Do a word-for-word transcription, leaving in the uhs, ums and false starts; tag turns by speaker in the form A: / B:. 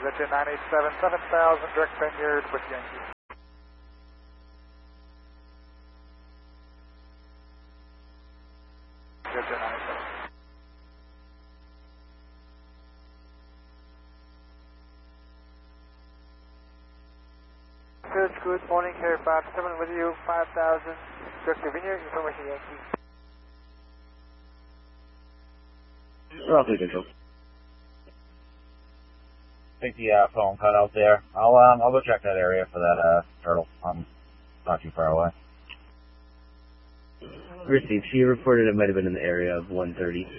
A: Jet nine eight seven, seven thousand, direct Vineyard with Yankee. Jet Jet nine eight seven. Good, good morning, Carrier five seven with you, five thousand, direct Vineyard, information Yankee.
B: Roughly control.
C: Take the uh, phone cut out there. I'll um I'll go check that area for that uh turtle. I'm not too far away.
B: Received. She reported it might have been in the area of one thirty.